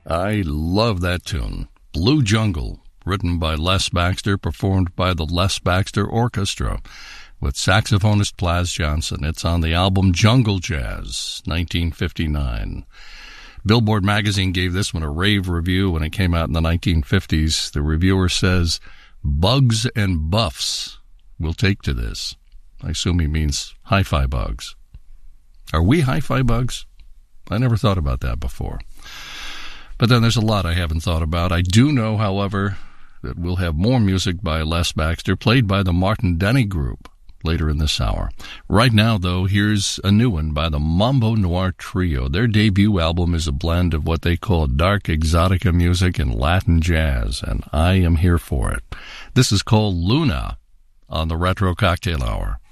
I love that tune. Blue Jungle, written by Les Baxter, performed by the Les Baxter Orchestra with saxophonist Plas Johnson. It's on the album Jungle Jazz, 1959. Billboard magazine gave this one a rave review when it came out in the 1950s. The reviewer says, "Bugs and buffs will take to this." I assume he means hi-fi bugs. Are we hi-fi bugs? I never thought about that before. But then there's a lot I haven't thought about. I do know, however, that we'll have more music by Les Baxter, played by the Martin Denny Group, later in this hour. Right now, though, here's a new one by the Mambo Noir Trio. Their debut album is a blend of what they call dark exotica music and Latin jazz, and I am here for it. This is called Luna on the Retro Cocktail Hour.